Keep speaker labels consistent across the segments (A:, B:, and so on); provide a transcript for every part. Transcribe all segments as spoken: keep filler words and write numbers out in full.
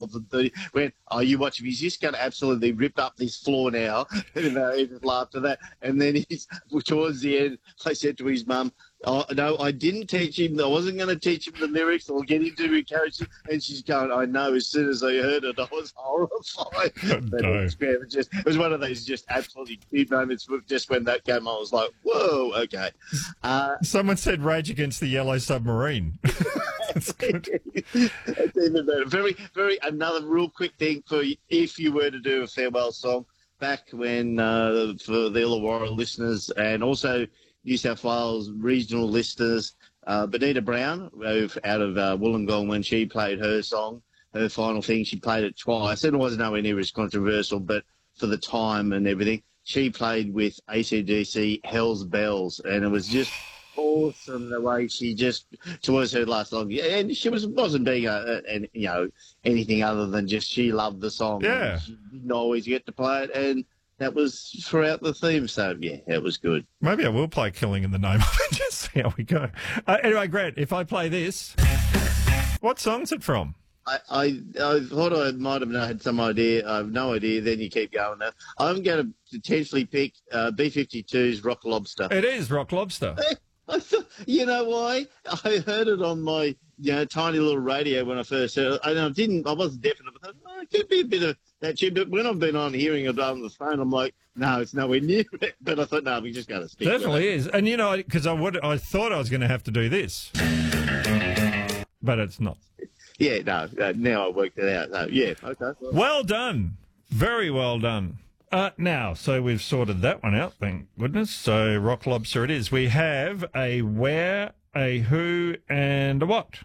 A: and thirty. Went, oh, you watch him. He's just going to absolutely rip up this floor now. And uh, he just laughed at that. And then he's towards the end, I said to his mum, oh, no, I didn't teach him. I wasn't going to teach him the lyrics or get him to encourage him. And she's going, I know. As soon as I heard it, I was horrified.
B: Oh,
A: but
B: no.
A: it, was, it, was just, it was one of those just absolutely cute moments. Just when that came on, I was like, whoa, okay. Uh,
B: Someone said Rage Against the Yellow Submarine. That's good.
A: That's even better. Very, very, another real quick thing for you, if you were to do a farewell song back when, uh, for the Illawarra listeners and also New South Wales regional listeners, uh, Benita Brown, out of uh, Wollongong, when she played her song, her final thing, she played it twice. And it wasn't nowhere near as controversial, but for the time and everything, she played with A C D C Hell's Bells, and it was just awesome the way she just towards her last song, yeah, and she was wasn't being a, a, a you know anything other than just she loved the song.
B: Yeah,
A: and she didn't always get to play it, and that was throughout the theme. So yeah, it was good.
B: Maybe I will play "Killing in the Name of It." Just see how we go. Uh, anyway, Grant, if I play this, what song's it from?
A: I, I, I thought I might have had some idea. I have no idea. Then you keep going now. I'm going to potentially pick uh, B fifty-two's Rock Lobster.
B: It is Rock Lobster.
A: I thought, you know why? I heard it on my you know tiny little radio when I first heard it. And I didn't, I wasn't definite, but I thought, oh, it could be a bit of that tune. But when I've been on hearing it on the phone, I'm like, no, it's nowhere near it. But I thought, no, we just got to stick
B: Definitely
A: with it.
B: is. And, you know, because I would, I thought I was going to have to do this, but it's not.
A: Yeah, no, uh, now I worked it out. No, yeah, okay. Well,
B: Well done. Very well done. Uh, now, so we've sorted that one out, thank goodness. So Rock Lobster it is. We have a where, a who, and a what.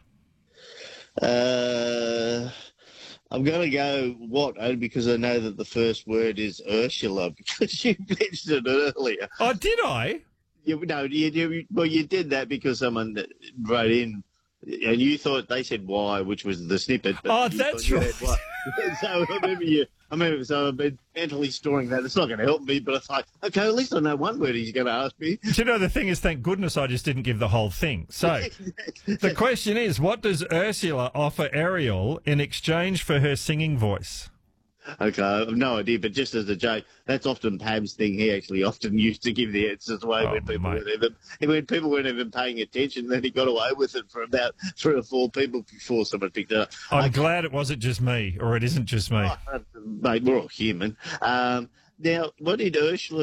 A: Uh, I'm going to go what, only because I know that the first word is Ursula, because you mentioned it earlier.
B: Oh, did I?
A: You, no, you, you, well, you did that because someone wrote in, and you thought they said why, which was the snippet. But
B: Oh,
A: you
B: that's
A: thought you
B: right.
A: had why. So I remember you. I remember, so I've been mentally storing that. It's not going to help me, but it's like, okay, at least I know one word he's going to ask me.
B: Do you know, the thing is, thank goodness I just didn't give the whole thing. So the question is, what does Ursula offer Ariel in exchange for her singing voice?
A: Okay, I have no idea, but just as a joke, that's often Pam's thing. He actually often used to give the answers away
B: Oh,
A: when people
B: mate.
A: weren't even when people weren't even paying attention. Then he got away with it for about three or four people before someone picked it up.
B: I'm
A: Okay,
B: glad it wasn't just me, or it isn't just me.
A: mate, we're all human. Um, now, what did Ursula